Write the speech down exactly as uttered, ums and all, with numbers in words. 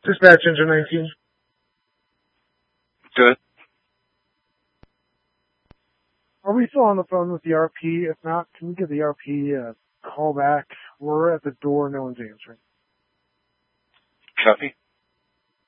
Dispatch engine nineteen. Good. Are we still on the phone with the R P? If not, can we give the R P a call back? We're at the door. No one's answering. Copy.